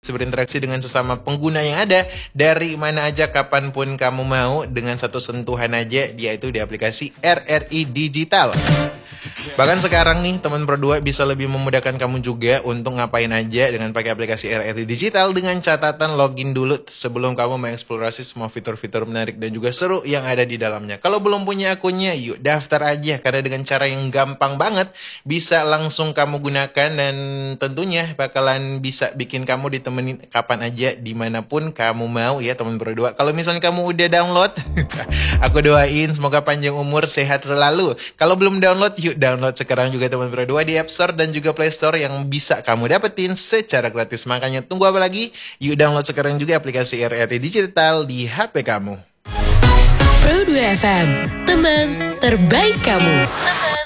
berinteraksi dengan sesama pengguna yang ada dari mana aja kapanpun kamu mau dengan satu sentuhan aja, dia itu di aplikasi RRI Digital. Bahkan sekarang nih teman Pro 2 bisa lebih memudahkan kamu juga untuk ngapain aja dengan pakai aplikasi RRI Digital dengan catatan login dulu sebelum kamu mengeksplorasi semua fitur-fitur menarik dan juga seru yang ada di dalamnya. Kalau belum punya akunnya, yuk daftar aja karena dengan cara yang gampang banget bisa langsung kamu gunakan dan tentunya bakalan bisa bikin kamu ditemenin kapan aja dimanapun kamu mau ya teman Pro 2. Kalau misalnya kamu udah download, aku doain semoga panjang umur, sehat selalu. Kalau belum download, yuk download sekarang juga teman Pro 2 di App Store dan juga Play Store yang bisa kamu dapetin secara gratis. Makanya tunggu apa lagi? Yuk download sekarang juga aplikasi RRI Digital di HP kamu. Pro 2 FM, teman terbaik kamu.